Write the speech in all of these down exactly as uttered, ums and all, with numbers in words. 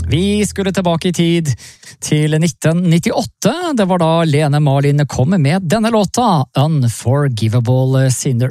Vi skulle tilbake i tid til nitten nittiåtte. Det var da Lene Marlin kom med denne låta, Unforgivable Sinner.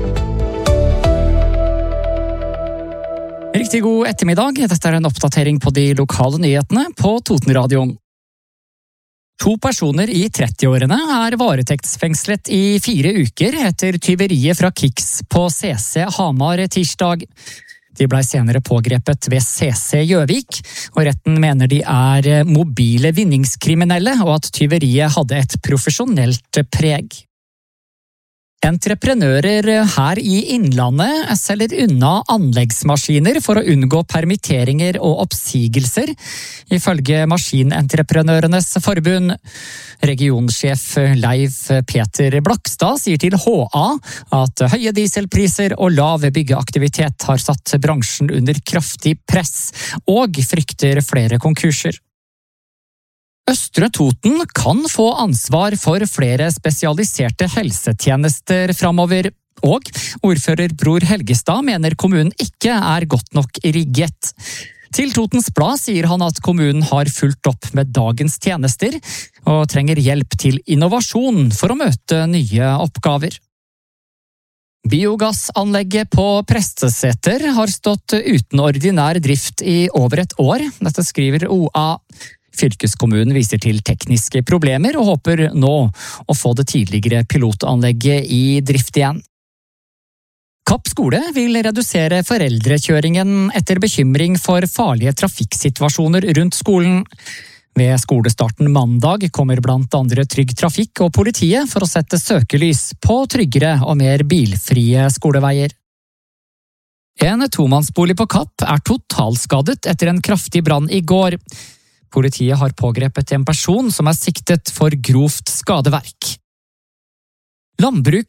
Riktig god ettermiddag. Dette er en oppdatering på de lokale nyhetene på Totenradioen. To personer i trettiårene er varetektsfengslet i fire uker etter tyveriet fra Kicks på C C Hamar tirsdag. De ble senere pågrepet ved C C Gjøvik, og retten mener de er mobile vinningskriminelle og at tyveriet hadde et profesjonelt preg. Entreprenører her i Innlandet selger unna anleggsmaskiner for å unngå permitteringer og oppsigelser, ifølge Maskinentreprenørenes forbund. Regionsjef Leif Peter Blakstad sier til H A at høye dieselpriser og lav byggeaktivitet har satt bransjen under kraftig press, og frykter flere konkurser. Østre Toten kan få ansvar for flere spesialiserte helsetjenester framover, og ordfører Bror Helgestad mener kommunen ikke er godt nok rigget. Til Totens Blad sier han at kommunen har fulgt opp med dagens tjenester, og trenger hjelp til innovasjon for å møte nye oppgaver. Biogassanlegget på Presteseter har stått uten ordinær drift i over et år, dette skriver O A. Fylkeskommunen viser til tekniske problemer og håper nå å få det tidligere pilotanlegget i drift igjen. Kapp skole vil redusere foreldrekjøringen etter bekymring for farlige trafikksituasjoner rundt skolen. Ved skolestarten mandag kommer blant andre Trygg Trafikk og politiet for å sette søkelys på tryggere og mer bilfrie skoleveier. En tomannsbolig på Kapp er totalskadet etter en kraftig brann i går. Politiet har pågrepet en person som er siktet for grovt skadeverk. Landbruk